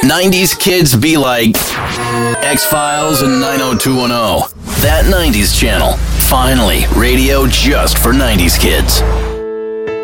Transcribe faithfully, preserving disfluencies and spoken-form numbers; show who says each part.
Speaker 1: nineties kids be like X-Files and nine oh two one oh. That nineties channel. Finally, radio just for nineties kids.